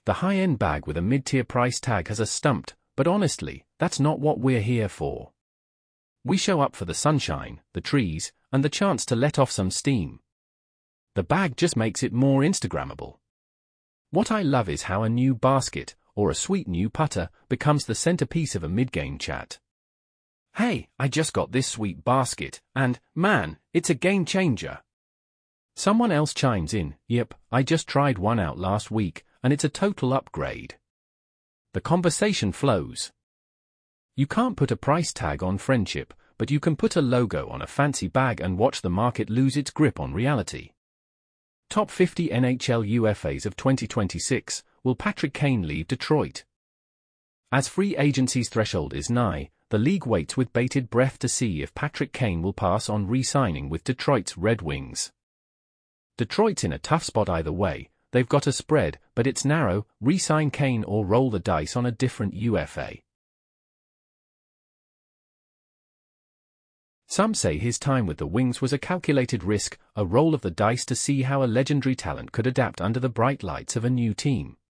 The high-end bag with a mid-tier price tag has us stumped, but honestly, that's not what we're here for. We show up for the sunshine, the trees, and the chance to let off some steam. The bag just makes it more Instagrammable. What I love is how a new basket, or a sweet new putter, becomes the centerpiece of a mid-game chat. Hey, I just got this sweet basket, and, man, it's a game changer. Someone else chimes in, yep, I just tried one out last week, and it's a total upgrade. The conversation flows. You can't put a price tag on friendship, but you can put a logo on a fancy bag and watch the market lose its grip on reality. Top 50 NHL UFAs of 2026, will Patrick Kane leave Detroit? As free agency's threshold is nigh, the league waits with bated breath to see if Patrick Kane will pass on re-signing with Detroit's Red Wings. Detroit's in a tough spot either way, they've got a spread, but it's narrow, re-sign Kane or roll the dice on a different UFA. Some say his time with the Wings was a calculated risk, a roll of the dice to see how a legendary talent could adapt under the bright lights of a new team.